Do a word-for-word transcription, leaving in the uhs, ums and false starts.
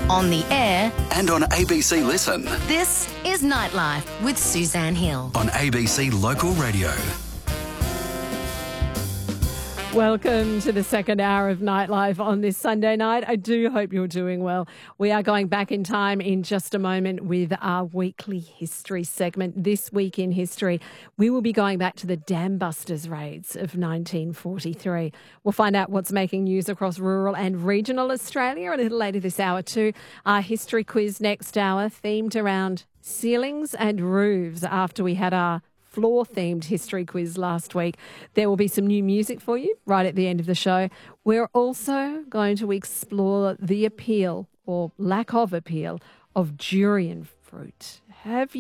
on the air, and on A B C Listen. this is Nightlife with Suzanne Hill. On A B C Local Radio. Welcome to the second hour of Nightlife on this Sunday night. I do hope you're doing well. We are going back in time in just a moment with our weekly history segment. This week in history, we will be going back to the Dam Busters raids of nineteen forty-three. We'll find out what's making news across rural and regional Australia a little later this hour too. Our history quiz next hour themed around ceilings and roofs after we had our floor-themed history quiz last week. There will be some new music for you right at the end of the show. We're also going to explore the appeal, or lack of appeal, of durian fruit. Have you